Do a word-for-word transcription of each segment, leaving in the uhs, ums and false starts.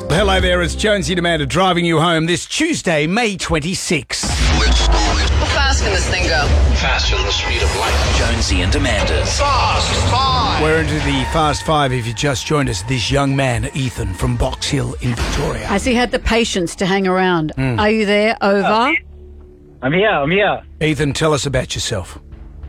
Hello there, it's Jonesy and Amanda driving you home this Tuesday, May twenty-sixth. How fast can this thing go? Faster than the speed of light. Jonesy and Amanda's Fast Five. We're into the Fast Five. If you just joined us, this young man, Ethan, from Box Hill in Victoria. Has he had the patience to hang around? Mm. Are you there? Over? I'm here, I'm here. Ethan, tell us about yourself.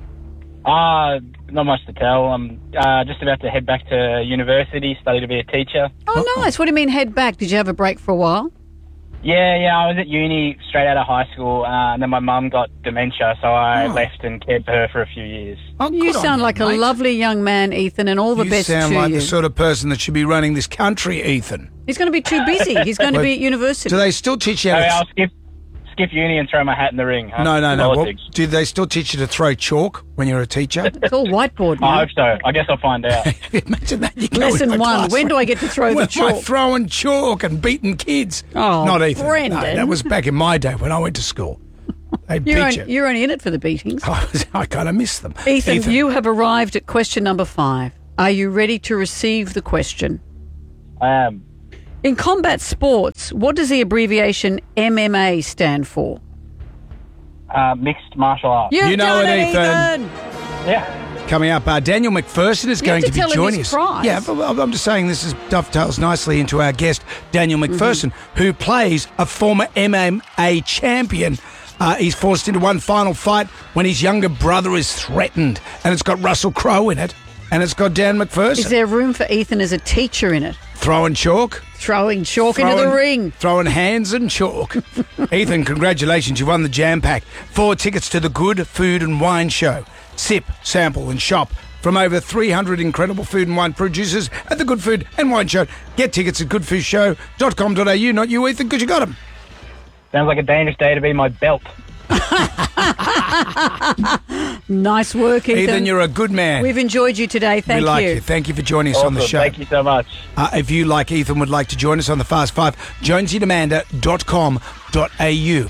Uh, not much to tell. I'm uh, just about to head back to university, study to be a teacher. Oh, nice. What do you mean head back? Did you have a break for a while? Yeah, yeah, I was at uni straight out of high school, uh, and then my mum got dementia, so I Oh. left and cared for her for a few years. Oh, You good on sound like a mate. lovely young man, Ethan, and all the You best sound to like you. the sort of person that should be running this country, Ethan. He's going to be too busy. He's going to Well, be at university. Do they still teach you So how to... I'll skip skip uni and throw my hat in the ring. Huh? No, no, no. What, Politics. do they still teach you to throw chalk when you're a teacher? It's all whiteboard, I man. hope so. I guess I'll find out. Imagine that. You go Lesson in the one. classroom. When do I get to throw the When am I chalk? throwing chalk and beating kids? Oh, Not Ethan. Brendan. No, that was back in my day when I went to school. They You're, beat on, you. you're only in it for the beatings. I, was- I kind of miss them. Ethan, you have arrived at question number five. Are you ready to receive the question? I am. In combat sports, what does the abbreviation M M A stand for? Uh, mixed martial arts. You've You know done it, it, Ethan. Ethan. Yeah. Coming up, uh, Daniel McPherson is You going have to, to be tell him joining his us. prize. Yeah, but I'm I'm just saying this is dovetails nicely into our guest, Daniel McPherson, Mm-hmm. who plays a former M M A champion. Uh, he's forced into one final fight when his younger brother is threatened, and it's got Russell Crowe in it, and it's got Dan McPherson. Is there room for Ethan as a teacher in it? Throwing chalk? Throwing chalk into the Throwing- ring. Throwing hands and chalk. Ethan, congratulations. You won the Jam Pack. Four tickets to the Good Food and Wine Show. Sip, sample and shop from over three hundred incredible food and wine producers at the Good Food and Wine Show. Get tickets at good food show dot com dot a u. Not you, Ethan, because you got them. Sounds like a dangerous day to be my belt. Nice work, Ethan. Ethan, you're a good man. We've enjoyed you today. Thank we like you. you. Thank you for joining us Awesome. on the show. Thank you so much. Uh, if you, like Ethan, would like to join us on the Fast Five, jonesy and amanda dot com dot a u.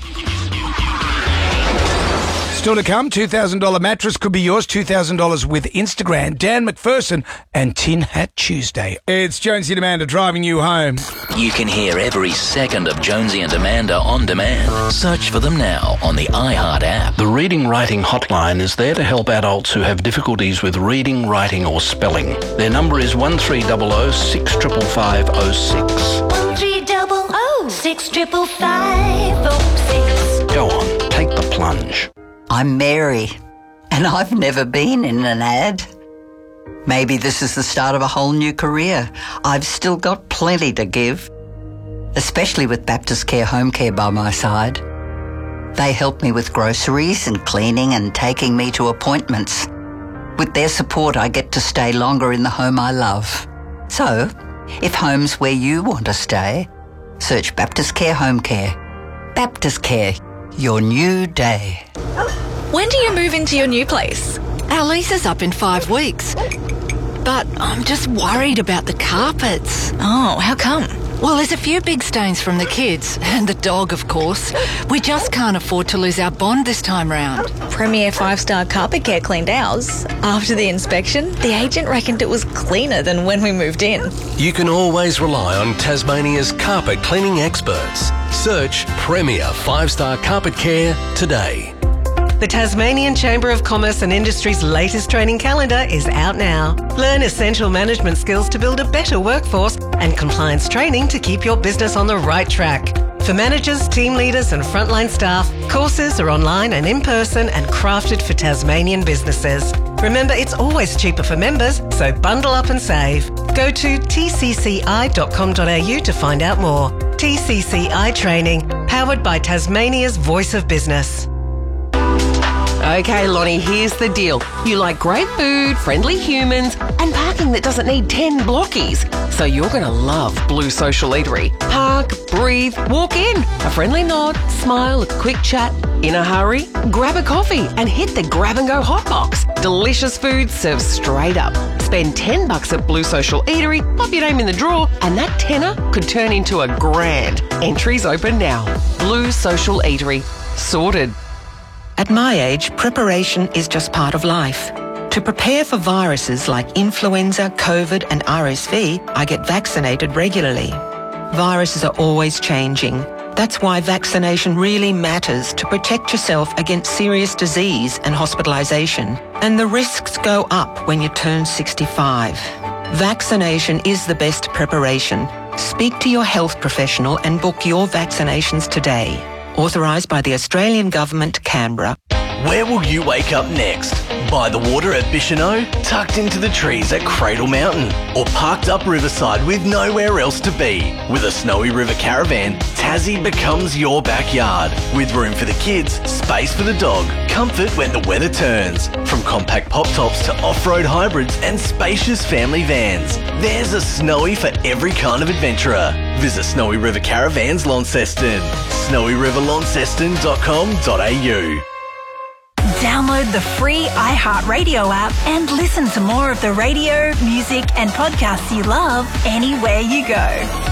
Still to come, two thousand dollars mattress could be yours, two thousand dollars with Instagram, Dan McPherson and Tin Hat Tuesday. It's Jonesy and Amanda driving you home. You can hear every second of Jonesy and Amanda on demand. Search for them now on the iHeart app. The Reading Writing Hotline is there to help adults who have difficulties with reading, writing or spelling. Their number is one three zero zero six five five zero six. One three double oh six triple five oh six. Go on, take the plunge. I'm Mary, and I've never been in an ad. Maybe this is the start of a whole new career. I've still got plenty to give, especially with Baptist Care Home Care by my side. They help me with groceries and cleaning and taking me to appointments. With their support, I get to stay longer in the home I love. So, if home's where you want to stay, search Baptist Care Home Care. Baptist Care, your new day. When do you move into your new place? Our lease is up in five weeks. But I'm just worried about the carpets. Oh, how come? Well, there's a few big stains from the kids, and the dog, of course. We just can't afford to lose our bond this time round. Premier five-star Carpet Care cleaned ours. After the inspection, the agent reckoned it was cleaner than when we moved in. You can always rely on Tasmania's carpet cleaning experts. Search Premier five-star Carpet Care today. The Tasmanian Chamber of Commerce and Industry's latest training calendar is out now. Learn essential management skills to build a better workforce and compliance training to keep your business on the right track. For managers, team leaders and frontline staff, courses are online and in person and crafted for Tasmanian businesses. Remember, it's always cheaper for members, so bundle up and save. Go to t c c i dot com dot a u to find out more. T C C I Training, powered by Tasmania's Voice of Business. Okay, Lonnie, here's the deal. You like great food, friendly humans, and parking that doesn't need ten blockies. So you're going to love Blue Social Eatery. Park, breathe, walk in. A friendly nod, smile, a quick chat. In a hurry, grab a coffee and hit the grab-and-go hotbox. Delicious food served straight up. Spend ten bucks at Blue Social Eatery, pop your name in the draw, and that tenner could turn into a grand. Entries open now. Blue Social Eatery. Sorted. At my age, preparation is just part of life. To prepare for viruses like influenza, COVID and R S V, I get vaccinated regularly. Viruses are always changing. That's why vaccination really matters to protect yourself against serious disease and hospitalisation. And the risks go up when you turn sixty-five. Vaccination is the best preparation. Speak to your health professional and book your vaccinations today. Authorised by the Australian Government, Canberra. Where will you wake up next? By the water at Bicheno? Tucked into the trees at Cradle Mountain? Or parked up riverside with nowhere else to be? With a Snowy River Caravan, Tassie becomes your backyard. With room for the kids, space for the dog, comfort when the weather turns. From compact pop tops to off-road hybrids and spacious family vans. There's a Snowy for every kind of adventurer. Visit Snowy River Caravans Launceston. snowy river launceston dot com dot a u. Download the free iHeartRadio app and listen to more of the radio, music and podcasts you love anywhere you go.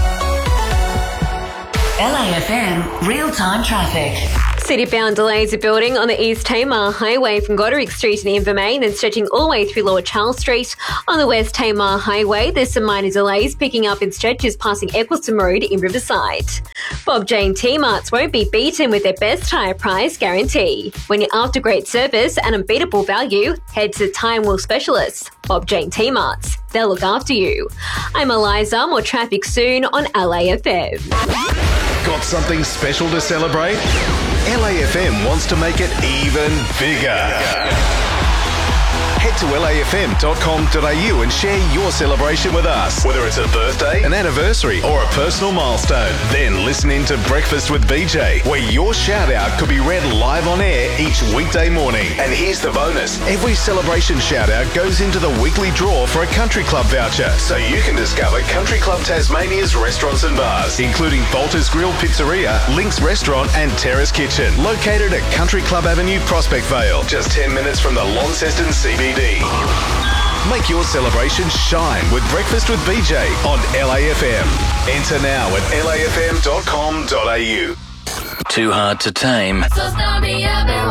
L A F M real-time traffic. City-bound delays are building on the East Tamar Highway from Goderic Street in Invermain and stretching all the way through Lord Charles Street. On the West Tamar Highway, there's some minor delays picking up in stretches passing Eccleston Road in Riverside. Bob Jane T-Marts won't be beaten with their best tyre price guarantee. When you're after great service and unbeatable value, head to Tyre and Wheel Specialists, Bob Jane T-Marts. They'll look after you. I'm Eliza. More traffic soon on L A F M. Got something special to celebrate? L A F M wants to make it even bigger. Head to L A F M dot com dot a u and share your celebration with us. Whether it's a birthday, an anniversary, or a personal milestone. Then listen in to Breakfast with B J, where your shout-out could be read live on air each weekday morning. And here's the bonus. Every celebration shout-out goes into the weekly draw for a Country Club voucher, so you can discover Country Club Tasmania's restaurants and bars, including Bolter's Grill Pizzeria, Link's Restaurant and Terrace Kitchen, located at Country Club Avenue, Prospect Vale, just ten minutes from the Launceston C B D. Make your celebration shine with Breakfast with B J on L A F M. Enter now at L A F M dot com dot a u. Too hard to tame.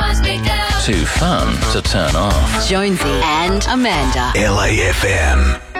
Too fun to turn off. Jonesy and Amanda. L A F M.